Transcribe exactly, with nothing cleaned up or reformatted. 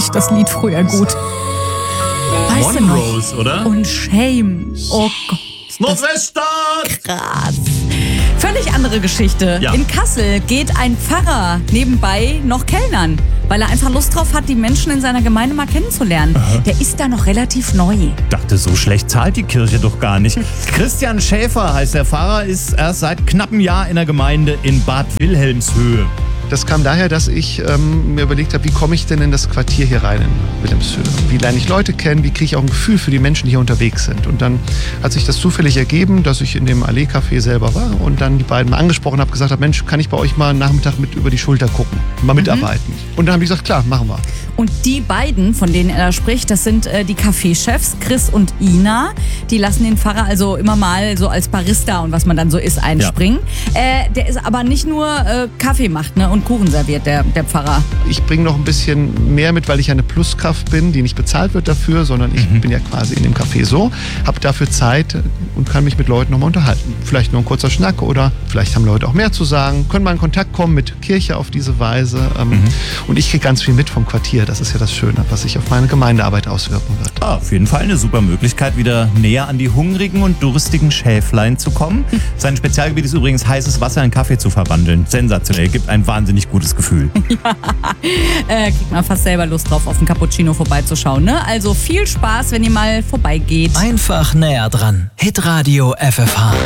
ich das Lied früher gut. Weißt du noch? Monrose, oder? Und Shame. Oh Gott. Nordweststadt! Krass. Völlig andere Geschichte. Ja. In Kassel geht ein Pfarrer nebenbei noch kellnern, weil er einfach Lust drauf hat, die Menschen in seiner Gemeinde mal kennenzulernen. Aha. Der ist da noch relativ neu. Dachte, so schlecht zahlt die Kirche doch gar nicht. Christian Schäfer heißt der Pfarrer, ist erst seit knapp einem Jahr in der Gemeinde in Bad Wilhelmshöhe. Das kam daher, dass ich ähm, mir überlegt habe, wie komme ich denn in das Quartier hier rein in Wilhelmshöhe? Wie lerne ich Leute kennen? Wie kriege ich auch ein Gefühl für die Menschen, die hier unterwegs sind? Und dann hat sich das zufällig ergeben, dass ich in dem Allee-Café selber war und dann die beiden mal angesprochen habe, gesagt habe, Mensch, kann ich bei euch mal einen Nachmittag mit über die Schulter gucken, mal mitarbeiten? Und dann habe ich gesagt, klar, machen wir. Und die beiden, von denen er da spricht, das sind äh, die Café-Chefs, Chris und Ina. Die lassen den Pfarrer also immer mal so als Barista und was man dann so ist einspringen. Ja. Äh, der ist aber nicht nur äh, Kaffee macht, ne, und Kuchen serviert, der, der Pfarrer. Ich bringe noch ein bisschen mehr mit, weil ich eine Pluskraft bin, die nicht bezahlt wird dafür, sondern ich mhm. bin ja quasi in dem Café so, habe dafür Zeit und kann mich mit Leuten nochmal unterhalten. Vielleicht nur ein kurzer Schnack oder vielleicht haben Leute auch mehr zu sagen, können mal in Kontakt kommen mit Kirche auf diese Weise. Ähm, mhm. Und ich kriege ganz viel mit vom Quartier. Das ist ja das Schöne, was sich auf meine Gemeindearbeit auswirken wird. Ah, auf jeden Fall eine super Möglichkeit, wieder näher an die hungrigen und durstigen Schäflein zu kommen. Sein Spezialgebiet ist übrigens, heißes Wasser in Kaffee zu verwandeln. Sensationell, gibt ein wahnsinnig gutes Gefühl. Ja, äh, kriegt man fast selber Lust drauf, auf den Cappuccino vorbeizuschauen. Ne? Also viel Spaß, wenn ihr mal vorbeigeht. Einfach näher dran. Hitradio F F H.